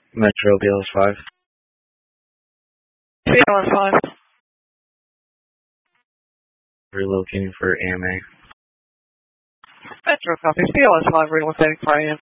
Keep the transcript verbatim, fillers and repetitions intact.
Metro B L S five. B L S five. Relocating for A M A. Metro copies. B L S five relocating for A M A.